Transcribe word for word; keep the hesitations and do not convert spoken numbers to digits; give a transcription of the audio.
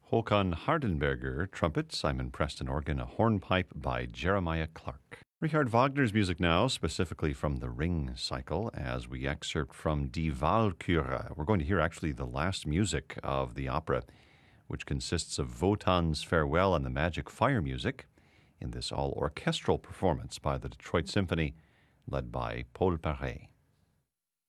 Håkan Hardenberger, trumpet, Simon Preston organ, a hornpipe by Jeremiah Clark. Richard Wagner's music now, specifically from the Ring cycle, as we excerpt from Die Walküre. We're going to hear actually the last music of the opera, which consists of Wotan's Farewell and the Magic Fire music, in this all-orchestral performance by the Detroit Symphony, led by Paul Paré.